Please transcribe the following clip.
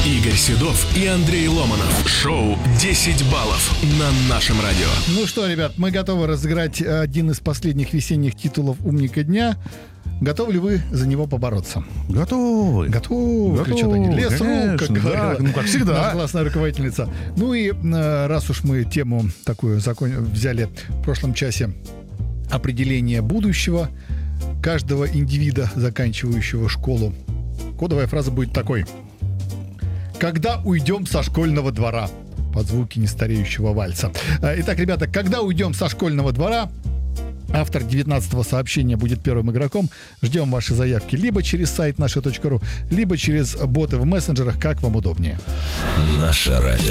Игорь Седов и Андрей Ломанов. Шоу «10 баллов» на нашем радио. Ну что, ребят, мы готовы разыграть один из последних весенних титулов «Умника дня». Готовы ли вы за него побороться? Готовы. Готовы, кричат они. Лес рук, как говорила как всегда. наша классная руководительница. Ну и раз уж мы тему такую взяли в прошлом часе, определение будущего каждого индивида, заканчивающего школу, кодовая фраза будет такой: «Когда уйдем со школьного двора?» Под звуки нестареющего вальса. Итак, ребята, когда уйдем со школьного двора? Автор 19-го сообщения будет первым игроком. Ждем ваши заявки либо через сайт наша.ру, либо через боты в мессенджерах, как вам удобнее. Наше радио.